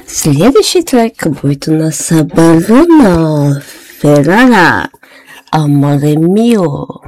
Следующий трек будет у нас Бруно Феррара «Аморе мио».